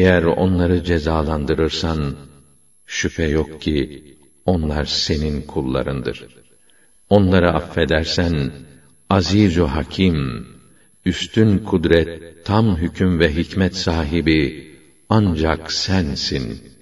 Eğer onları cezalandırırsan, şüphe yok ki onlar senin kullarındır. Onları affedersen, aziz-ü hakim, üstün kudret, tam hüküm ve hikmet sahibi ancak sensin.